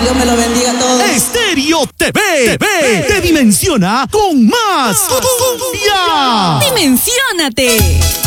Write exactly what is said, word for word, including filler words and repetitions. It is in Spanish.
Dios me lo bendiga a todos. Estéreo T V, T V, te dimensiona con más cumbia. ¡Dimensiónate!